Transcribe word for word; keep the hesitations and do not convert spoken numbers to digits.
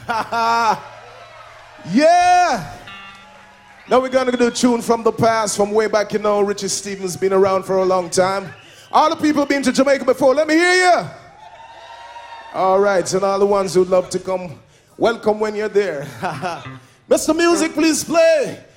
Yeah! Now we're gonna do a tune from the past, from way back, you know. Richie Stephens been around for a long time. All the people been to Jamaica before, let me hear you! All right, and all the ones who'd love to come, welcome when you're there. Mister Music, please play.